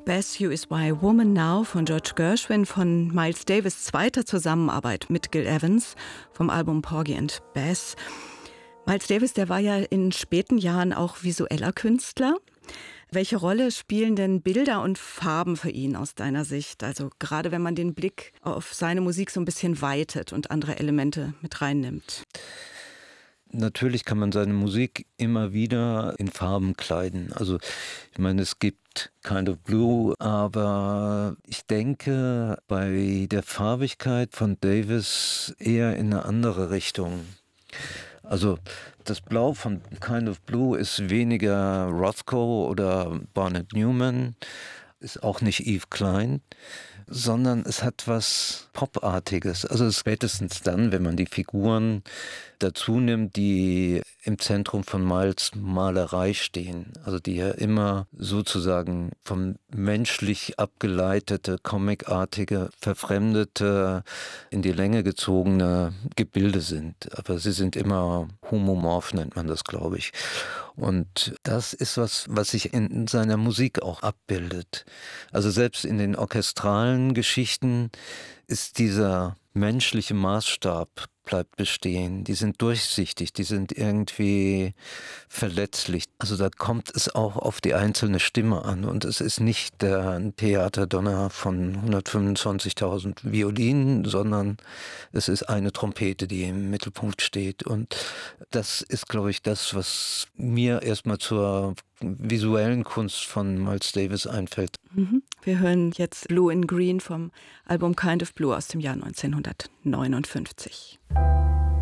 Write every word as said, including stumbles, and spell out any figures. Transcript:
Bess You Is My Woman Now von George Gershwin, von Miles Davis' zweiter Zusammenarbeit mit Gil Evans vom Album Porgy and Bess. Miles Davis, der war ja in späten Jahren auch visueller Künstler. Welche Rolle spielen denn Bilder und Farben für ihn aus deiner Sicht? Also gerade wenn man den Blick auf seine Musik so ein bisschen weitet und andere Elemente mit reinnimmt. Natürlich kann man seine Musik immer wieder in Farben kleiden. Also ich meine, es gibt Kind of Blue, aber ich denke bei der Farbigkeit von Davis eher in eine andere Richtung. Also das Blau von Kind of Blue ist weniger Rothko oder Barnett Newman, ist auch nicht Yves Klein, sondern es hat was Popartiges. Also spätestens dann, wenn man die Figuren dazu nimmt, die im Zentrum von Miles Malerei stehen. Also die ja immer sozusagen vom menschlich abgeleitete, comicartige, verfremdete, in die Länge gezogene Gebilde sind. Aber sie sind immer homomorph, nennt man das, glaube ich. Und das ist was, was sich in seiner Musik auch abbildet. Also selbst in den orchestralen Geschichten ist dieser menschliche Maßstab bleibt bestehen. Die sind durchsichtig, die sind irgendwie verletzlich. Also da kommt es auch auf die einzelne Stimme an. Und es ist nicht der Theaterdonner von hundertfünfundzwanzigtausend Violinen, sondern es ist eine Trompete, die im Mittelpunkt steht. Und das ist, glaube ich, das, was mir erstmal zur visuellen Kunst von Miles Davis einfällt. Mhm. Wir hören jetzt Blue in Green vom Album Kind of Blue aus dem Jahr neunzehnhundertneunundfünfzig.